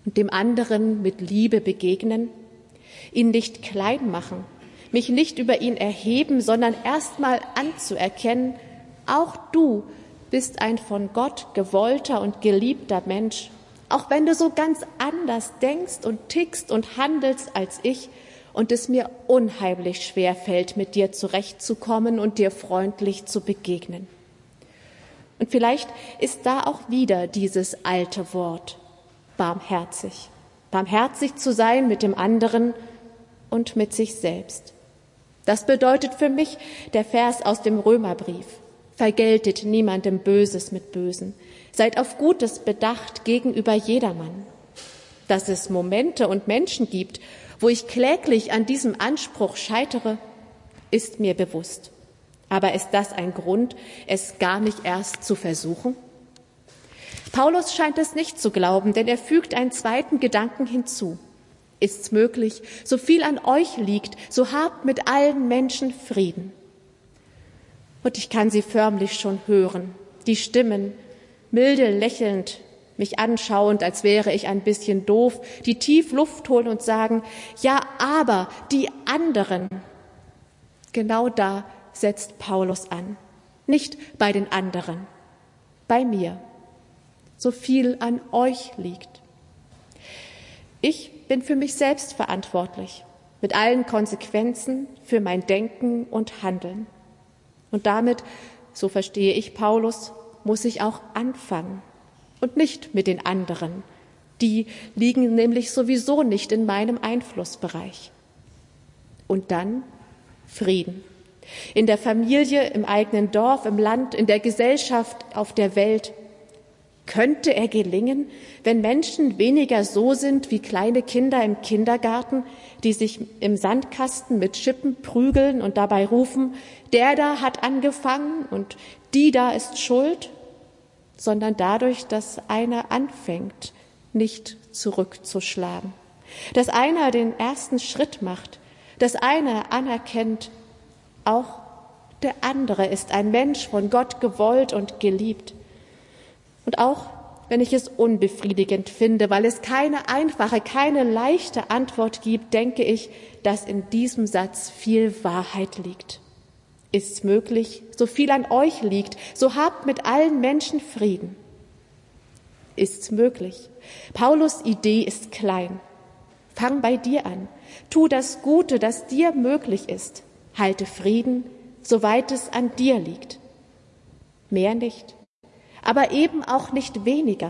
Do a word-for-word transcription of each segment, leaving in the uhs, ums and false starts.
und dem anderen mit Liebe begegnen, ihn nicht klein machen, mich nicht über ihn erheben, sondern erstmal anzuerkennen, auch du bist ein von Gott gewollter und geliebter Mensch, auch wenn du so ganz anders denkst und tickst und handelst als ich und es mir unheimlich schwer fällt, mit dir zurechtzukommen und dir freundlich zu begegnen. Und vielleicht ist da auch wieder dieses alte Wort, barmherzig. Barmherzig zu sein mit dem anderen und mit sich selbst. Das bedeutet für mich der Vers aus dem Römerbrief. Vergeltet niemandem Böses mit Bösen. Seid auf Gutes bedacht gegenüber jedermann. Dass es Momente und Menschen gibt, wo ich kläglich an diesem Anspruch scheitere, ist mir bewusst. Aber ist das ein Grund, es gar nicht erst zu versuchen? Paulus scheint es nicht zu glauben, denn er fügt einen zweiten Gedanken hinzu. Ist's möglich, so viel an euch liegt, so habt mit allen Menschen Frieden. Und ich kann sie förmlich schon hören, die Stimmen, milde lächelnd, mich anschauend, als wäre ich ein bisschen doof, die tief Luft holen und sagen, ja, aber die anderen. Genau da setzt Paulus an. Nicht bei den anderen, bei mir. So viel an euch liegt. Ich bin für mich selbst verantwortlich, mit allen Konsequenzen für mein Denken und Handeln. Und damit, so verstehe ich Paulus, muss ich auch anfangen und nicht mit den anderen. Die liegen nämlich sowieso nicht in meinem Einflussbereich. Und dann Frieden. In der Familie, im eigenen Dorf, im Land, in der Gesellschaft, auf der Welt. Könnte er gelingen, wenn Menschen weniger so sind wie kleine Kinder im Kindergarten, die sich im Sandkasten mit Schippen prügeln und dabei rufen, der da hat angefangen und die da ist schuld, sondern dadurch, dass einer anfängt, nicht zurückzuschlagen, dass einer den ersten Schritt macht, dass einer anerkennt, auch der andere ist ein Mensch von Gott gewollt und geliebt. Und auch wenn ich es unbefriedigend finde, weil es keine einfache, keine leichte Antwort gibt, denke ich, dass in diesem Satz viel Wahrheit liegt. Ist's möglich, so viel an euch liegt, so habt mit allen Menschen Frieden. Ist's möglich? Paulus' Idee ist klein. Fang bei dir an. Tu das Gute, das dir möglich ist. Halte Frieden, soweit es an dir liegt. Mehr nicht. Aber eben auch nicht weniger.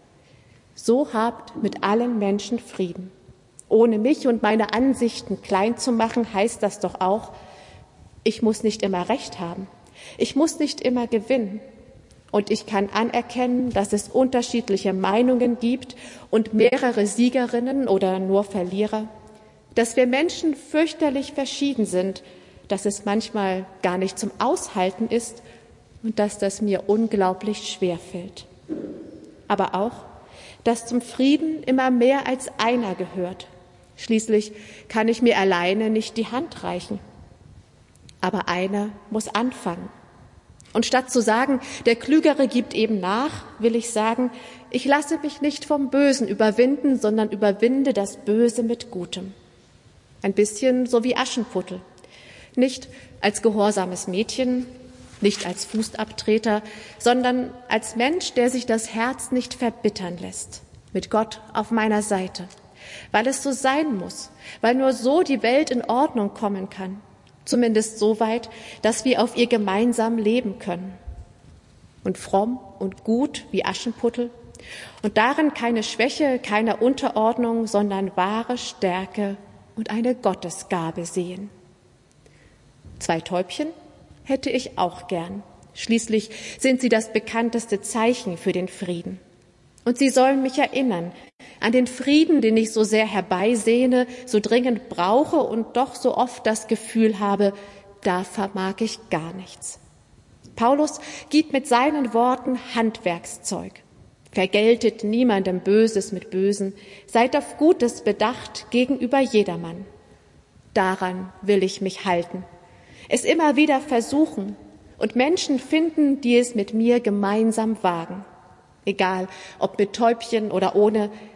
So habt mit allen Menschen Frieden. Ohne mich und meine Ansichten klein zu machen, heißt das doch auch, ich muss nicht immer Recht haben. Ich muss nicht immer gewinnen. Und ich kann anerkennen, dass es unterschiedliche Meinungen gibt und mehrere Siegerinnen oder nur Verlierer. Dass wir Menschen fürchterlich verschieden sind, dass es manchmal gar nicht zum Aushalten ist und dass das mir unglaublich schwer fällt. Aber auch, dass zum Frieden immer mehr als einer gehört. Schließlich kann ich mir alleine nicht die Hand reichen. Aber einer muss anfangen. Und statt zu sagen, der Klügere gibt eben nach, will ich sagen, ich lasse mich nicht vom Bösen überwinden, sondern überwinde das Böse mit Gutem. Ein bisschen so wie Aschenputtel. Nicht als gehorsames Mädchen, nicht als Fußabtreter, sondern als Mensch, der sich das Herz nicht verbittern lässt, mit Gott auf meiner Seite, weil es so sein muss, weil nur so die Welt in Ordnung kommen kann, zumindest so weit, dass wir auf ihr gemeinsam leben können. Und fromm und gut wie Aschenputtel und darin keine Schwäche, keine Unterordnung, sondern wahre Stärke und eine Gottesgabe sehen. Zwei Täubchen hätte ich auch gern. Schließlich sind sie das bekannteste Zeichen für den Frieden. Und sie sollen mich erinnern an den Frieden, den ich so sehr herbeisehne, so dringend brauche und doch so oft das Gefühl habe, da vermag ich gar nichts. Paulus gibt mit seinen Worten Handwerkszeug. Vergeltet niemandem Böses mit Bösen, seid auf Gutes bedacht gegenüber jedermann. Daran will ich mich halten. Es immer wieder versuchen und Menschen finden, die es mit mir gemeinsam wagen. Egal, ob mit Täubchen oder ohne,